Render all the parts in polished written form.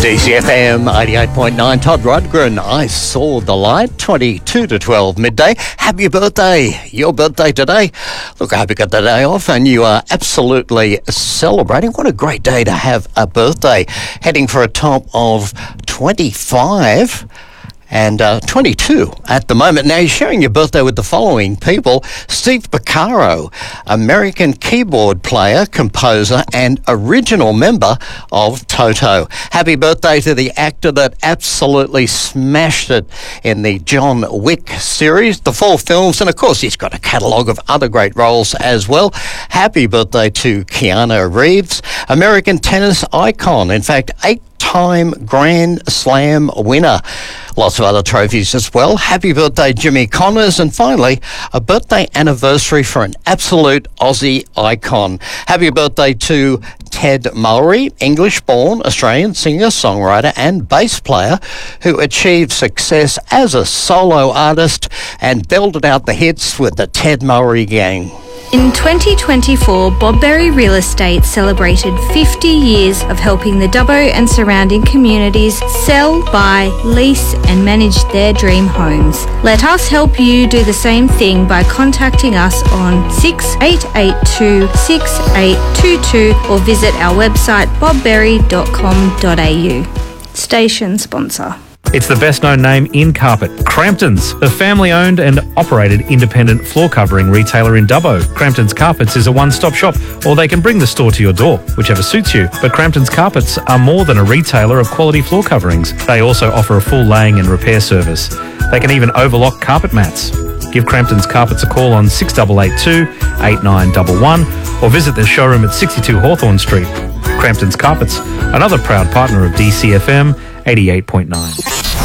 DCFM 88.9, Todd Rudgren. I saw the light, 22 to 12 midday. Happy birthday. Your birthday today. Look, I hope you got the day off and you are absolutely celebrating. What a great day to have a birthday. Heading for a top of 25 and 22 at the moment. Now, you're sharing your birthday with the following people. Steve Porcaro, American keyboard player, composer, and original member of Toto. Happy birthday to the actor that absolutely smashed it in the John Wick series, the 4 films, and of course he's got a catalogue of other great roles as well. Happy birthday to Keanu Reeves, American tennis icon. In fact, 8-time Grand Slam winner. Lots of other trophies as well. Happy birthday, Jimmy Connors. And finally, a birthday anniversary for an absolute Aussie icon. Happy birthday to Ted Mowry, English-born Australian singer, songwriter and bass player who achieved success as a solo artist and belted out the hits with the Ted Mowry Gang. In 2024, Bob Berry Real Estate celebrated 50 years of helping the Dubbo and surrounding communities sell, buy, lease and manage their dream homes. Let us help you do the same thing by contacting us on 6882 6822 or visit our website bobberry.com.au. Station sponsor. It's the best-known name in carpet, Crampton's, a family-owned and operated independent floor covering retailer in Dubbo. Crampton's Carpets is a one-stop shop, or they can bring the store to your door, whichever suits you. But Crampton's Carpets are more than a retailer of quality floor coverings. They also offer a full laying and repair service. They can even overlock carpet mats. Give Crampton's Carpets a call on 6882 8911 or visit their showroom at 62 Hawthorne Street. Crampton's Carpets, another proud partner of DCFM 88.9.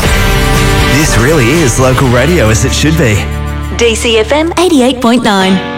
This really is local radio as it should be. DCFM 88.9.